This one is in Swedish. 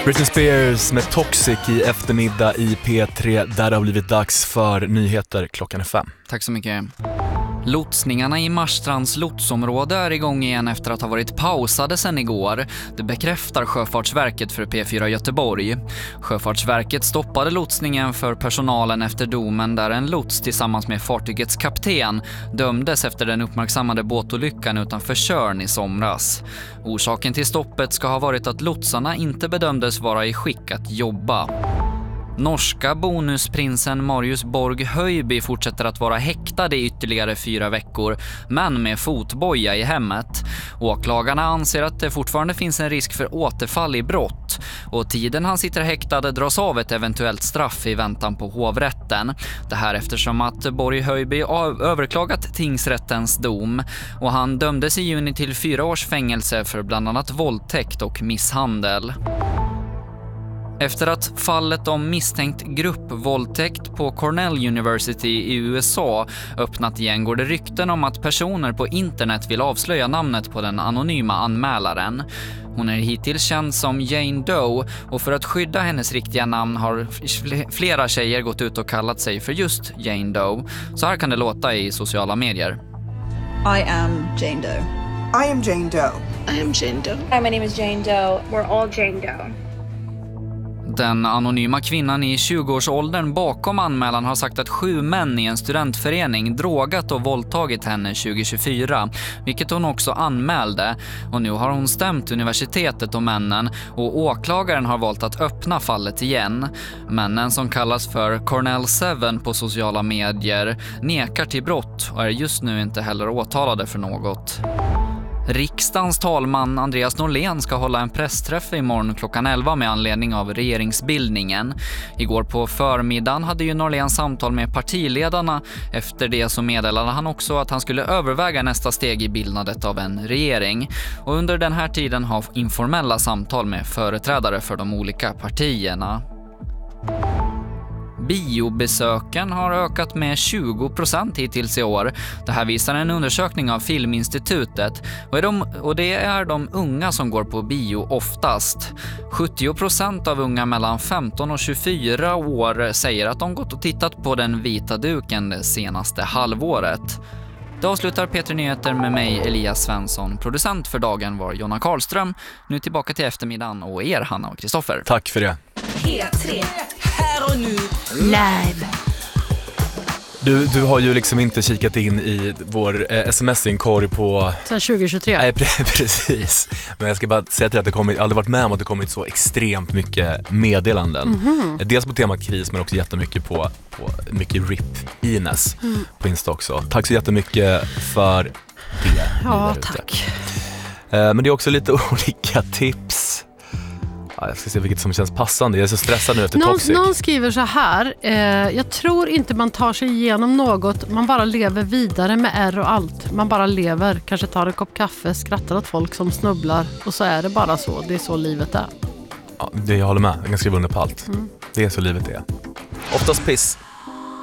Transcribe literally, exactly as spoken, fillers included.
Britney Spears med Toxic i eftermiddag i P tre där det har blivit dags för nyheter klockan är fem. Tack så mycket. Lotsningarna i Marstrands lotsområde är igång igen efter att ha varit pausade sedan igår. Det bekräftar Sjöfartsverket för P fyra Göteborg. Sjöfartsverket stoppade lotsningen för personalen efter domen där en lots tillsammans med fartygets kapten dömdes efter den uppmärksammade båtolyckan utanför Tjörn i somras. Orsaken till stoppet ska ha varit att lotsarna inte bedömdes vara i skick att jobba. Norska bonusprinsen Marius Borg Höjby fortsätter att vara häktad i ytterligare fyra veckor, men med fotboja i hemmet. Åklagarna anser att det fortfarande finns en risk för återfall i brott och tiden han sitter häktad dras av ett eventuellt straff i väntan på hovrätten. Det här eftersom att Borg Höjby överklagat tingsrättens dom och han dömdes i juni till fyra års fängelse för bland annat våldtäkt och misshandel. Efter att fallet om misstänkt gruppvåldtäkt på Cornell University i U S A öppnat igen går det rykten om att personer på internet vill avslöja namnet på den anonyma anmälaren. Hon är hittills känd som Jane Doe och för att skydda hennes riktiga namn har flera tjejer gått ut och kallat sig för just Jane Doe. Så här kan det låta i sociala medier. I am Jane Doe. I am Jane Doe. I am Jane Doe. Hi, my name is Jane Doe. We're all Jane Doe. Den anonyma kvinnan i tjugoårsåldern bakom anmälan har sagt att sju män i en studentförening drogat och våldtagit henne tjugo tjugofyra, vilket hon också anmälde. Och nu har hon stämt universitetet och männen och åklagaren har valt att öppna fallet igen. Männen som kallas för Cornell Seven på sociala medier nekar till brott och är just nu inte heller åtalade för något. Riksdagens talman Andreas Norlén ska hålla en pressträff imorgon klockan elva med anledning av regeringsbildningen. Igår på förmiddagen hade ju Norlén samtal med partiledarna. Efter det så meddelade han också att han skulle överväga nästa steg i bildandet av en regering. Och under den här tiden har informella samtal med företrädare för de olika partierna. Biobesöken har ökat med tjugo procent hittills i år. Det här visar en undersökning av Filminstitutet. Och, är de, och det är de unga som går på bio oftast. sjuttio procent av unga mellan femton och tjugofyra år säger att de gått och tittat på den vita duken det senaste halvåret. Det avslutar P tre Nyheter med mig, Elias Svensson. Producent för dagen var Jonna Karlström. Nu tillbaka till eftermiddagen och er, Hanna och Kristoffer. Tack för det. P tre. Här och nu. Live. Du, du har ju liksom inte kikat in i vår eh, sms-inkorg på... Sen tjugo tjugotre. Nej, precis. Men jag ska bara säga till att det kommit, jag har aldrig varit med om att det kommit så extremt mycket meddelanden. Mm-hmm. Dels på temat kris men också jättemycket på, på mycket R I P Ines mm. på Insta också. Tack så jättemycket för det. Ja, tack. Eh, men det är också lite olika tips. Ja, jag ska se vilket som känns passande. Jag är så stressad nu efter någon, Toxic. Någon skriver så här. Eh, jag tror inte man tar sig igenom något. Man bara lever vidare med R och allt. Man bara lever. Kanske tar en kopp kaffe, skrattar åt folk som snubblar. Och så är det bara så. Det är så livet är. Ja, det jag håller med. Jag kan skriva under på allt. Mm. Det är så livet är. Oftast piss.